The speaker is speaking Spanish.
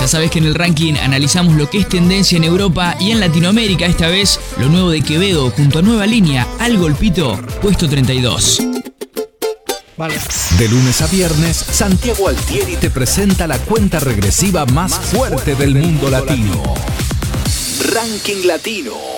Ya sabes que en el ranking analizamos lo que es tendencia en Europa y en Latinoamérica. Esta vez, lo nuevo de Quevedo junto a Nueva Línea, Al Golpito, puesto 32. Vale. De lunes a viernes, Santiago Altieri te presenta la cuenta regresiva más fuerte del mundo latino. Ranking Latino.